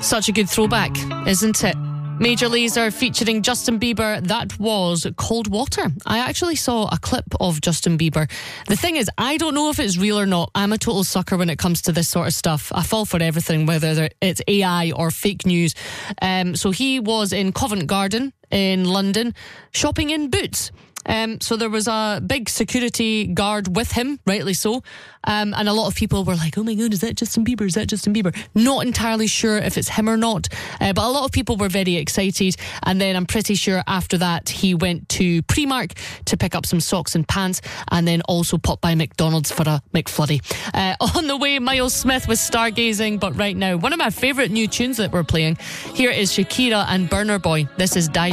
Such a good throwback, isn't it? Major Lazer featuring Justin Bieber. That was Cold Water. I actually saw a clip of Justin Bieber. The thing is, I don't know if it's real or not. I'm a total sucker when it comes to this sort of stuff. I fall for everything, whether it's AI or fake news. So he was in Covent Garden in London shopping in Boots. So there was a big security guard with him, rightly so. And a lot of people were like, oh my God, is that Justin Bieber? Is that Justin Bieber? Not entirely sure if it's him or not. But a lot of people were very excited. And then I'm pretty sure after that, he went to Primark to pick up some socks and pants, and then also popped by McDonald's for a McFlurry. On the way, Miles Smith with Stargazing. But right now, one of my favourite new tunes that we're playing. Here is Shakira and Burner Boy. This is Die.